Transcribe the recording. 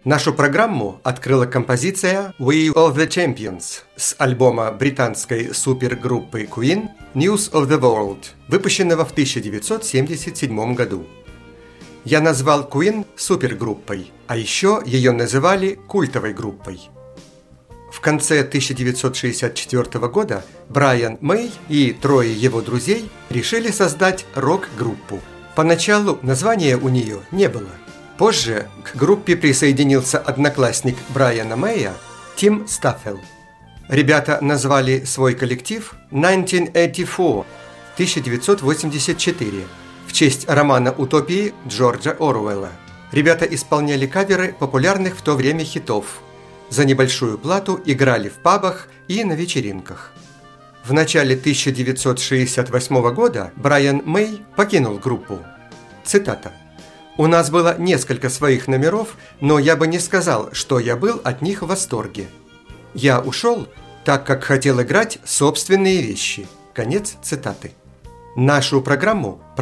Нашу программу открыла композиция «We Are the Champions» с альбома британской супергруппы Queen «News of the World», выпущенного в 1977 году. Я назвал Queen супергруппой, а еще ее называли культовой группой. В конце 1964 года Брайан Мэй и трое его друзей решили создать рок-группу. Поначалу названия у нее не было. Позже к группе присоединился одноклассник Брайана Мэя Тим Стаффел. Ребята назвали свой коллектив 1984 – 1984 в честь романа «Утопии» Джорджа Оруэлла. Ребята исполняли каверы популярных в то время хитов. За небольшую плату играли в пабах и на вечеринках. В начале 1968 года Брайан Мэй покинул группу. Цитата. «У нас было несколько своих номеров, но я бы не сказал, что я был от них в восторге. Я ушел, так как хотел играть собственные вещи». Конец цитаты. Нашу программу